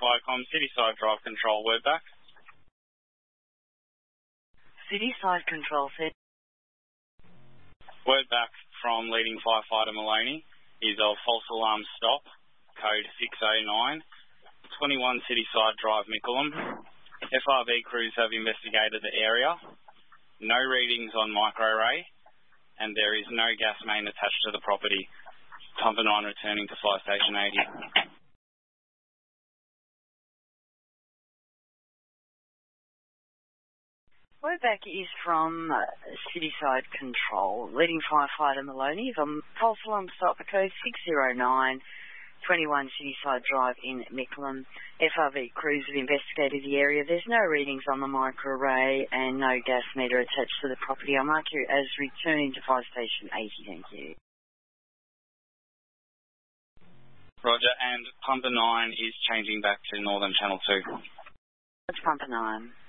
Firecom, Cityside Drive Control, word back. Cityside Control said. Word back from leading firefighter Maloney is of false alarm stop, code 609, 21 Cityside Drive, Mickleham. FRV crews have investigated the area. No readings on microarray, and there is no gas main attached to the property. Pumper 9 returning to Fire Station 80. Word back is from Cityside Control, leading firefighter Maloney from false alarm stop code 609, 21 Cityside Drive in Mickleham. FRV crews have investigated the area. There's no readings on the microarray and no gas meter attached to the property. I'll mark you as returning to Fire Station 80. Thank you. Roger, and Pumper 9 is changing back to Northern Channel 2. That's Pumper 9.